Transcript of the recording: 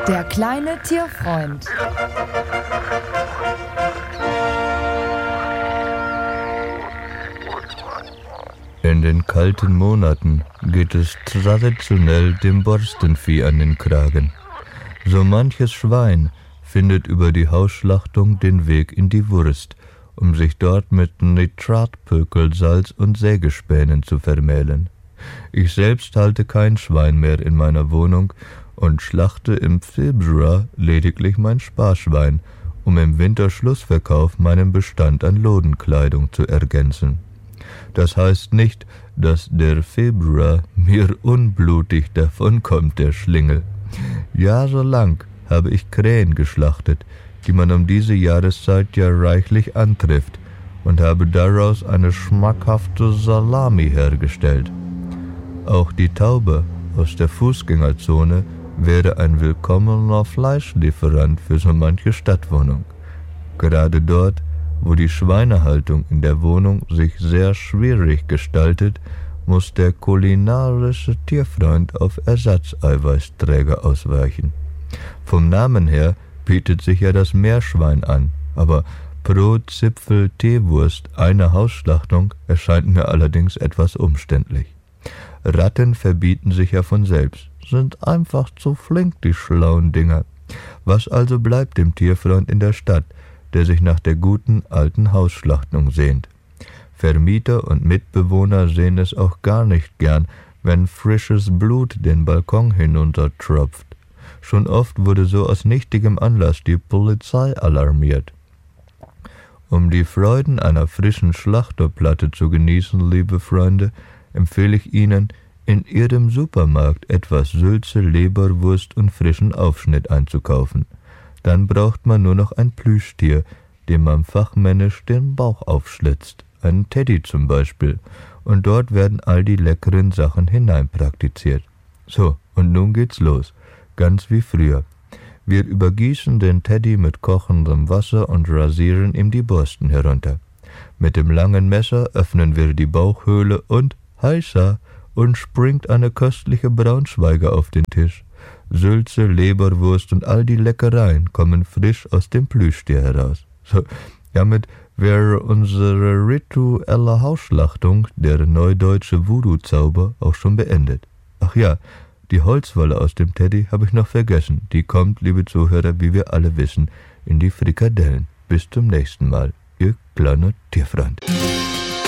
Der kleine Tierfreund. In den kalten Monaten geht es traditionell dem Borstenvieh an den Kragen. So manches Schwein findet über die Hausschlachtung den Weg in die Wurst, um sich dort mit Nitratpökelsalz und Sägespänen zu vermählen. Ich selbst halte kein Schwein mehr in meiner Wohnung und schlachte im Februar lediglich mein Sparschwein, um im Winterschlussverkauf meinen Bestand an Lodenkleidung zu ergänzen. Das heißt nicht, dass der Februar mir unblutig davonkommt, der Schlingel. Jahrelang habe ich Krähen geschlachtet, die man um diese Jahreszeit ja reichlich antrifft, und habe daraus eine schmackhafte Salami hergestellt. Auch die Taube aus der Fußgängerzone wäre ein willkommener Fleischlieferant für so manche Stadtwohnung. Gerade dort, wo die Schweinehaltung in der Wohnung sich sehr schwierig gestaltet, muss der kulinarische Tierfreund auf Ersatzeiweißträger ausweichen. Vom Namen her bietet sich ja das Meerschwein an, aber pro Zipfel Teewurst eine Hausschlachtung erscheint mir allerdings etwas umständlich. Ratten verbieten sich ja von selbst, sind einfach zu flink, die schlauen Dinger. Was also bleibt dem Tierfreund in der Stadt, der sich nach der guten alten Hausschlachtung sehnt? Vermieter und Mitbewohner sehen es auch gar nicht gern, wenn frisches Blut den Balkon hinuntertropft. Schon oft wurde so aus nichtigem Anlass die Polizei alarmiert. Um die Freuden einer frischen Schlachterplatte zu genießen, liebe Freunde, empfehle ich Ihnen, in Ihrem Supermarkt etwas Sülze, Leberwurst und frischen Aufschnitt einzukaufen. Dann braucht man nur noch ein Plüschtier, dem man fachmännisch den Bauch aufschlitzt, einen Teddy zum Beispiel, und dort werden all die leckeren Sachen hineinpraktiziert. So, und nun geht's los, ganz wie früher. Wir übergießen den Teddy mit kochendem Wasser und rasieren ihm die Borsten herunter. Mit dem langen Messer öffnen wir die Bauchhöhle und heißa, und springt eine köstliche Braunschweiger auf den Tisch. Sülze, Leberwurst und all die Leckereien kommen frisch aus dem Plüschtier heraus. So, damit wäre unsere rituelle Hausschlachtung, der neudeutsche Voodoo-Zauber, auch schon beendet. Ach ja, die Holzwolle aus dem Teddy habe ich noch vergessen. Die kommt, liebe Zuhörer, wie wir alle wissen, in die Frikadellen. Bis zum nächsten Mal, Ihr kleiner Tierfreund.